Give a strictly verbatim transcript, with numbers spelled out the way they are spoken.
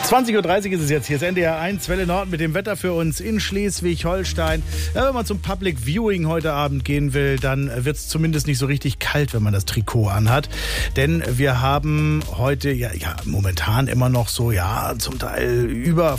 zwanzig Uhr dreißig ist es jetzt. Hier ist N D R eins, Welle Nord mit dem Wetter für uns in Schleswig-Holstein. Ja, wenn man zum Public Viewing heute Abend gehen will, dann wird es zumindest nicht so richtig kalt, wenn man das Trikot anhat. Denn wir haben heute ja, ja momentan immer noch so, ja, zum Teil über